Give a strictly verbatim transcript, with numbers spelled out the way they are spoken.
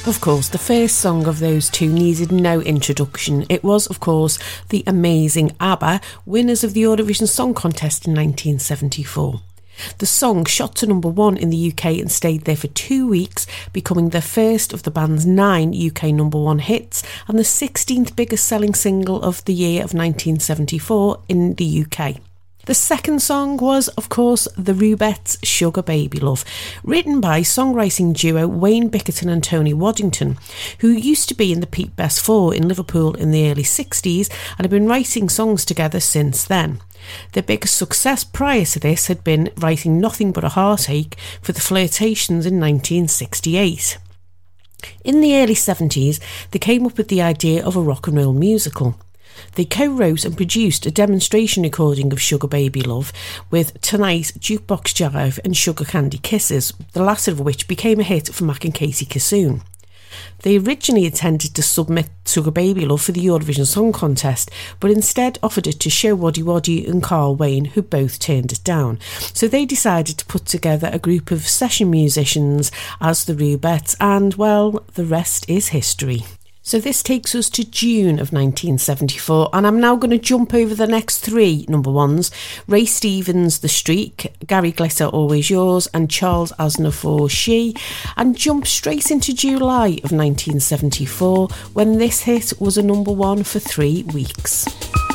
Of course, the first song of those two needed no introduction. It was, of course, the amazing ABBA, winners of the Eurovision Song Contest in nineteen seventy-four. The song shot to number one in the U K and stayed there for two weeks, becoming the first of the band's nine U K number one hits and the sixteenth biggest selling single of the year of nineteen seventy-four in the U K. The second song was, of course, the Rubettes' Sugar Baby Love, written by songwriting duo Wayne Bickerton and Tony Waddington, who used to be in the Pete Best Four in Liverpool in the early sixties and have been writing songs together since then. Their biggest success prior to this had been writing Nothing But a Heartache for the Flirtations in nineteen sixty-eight. In the early seventies, they came up with the idea of a rock and roll musical. They co-wrote and produced a demonstration recording of Sugar Baby Love with Tonight, Jukebox Jive and Sugar Candy Kisses, the latter of which became a hit for Mac and Katie Kissoon. They originally intended to submit Sugar Baby Love for the Eurovision Song Contest, but instead offered it to Show Waddy Waddy and Carl Wayne, who both turned it down. So they decided to put together a group of session musicians as the Rubettes, and, well, the rest is history. So this takes us to June of nineteen seventy-four, and I'm now going to jump over the next three number ones: Ray Stevens' The Streak, Gary Glitter Always Yours, and Charles Aznavour She, and jump straight into July of nineteen seventy-four, when this hit was a number one for three weeks.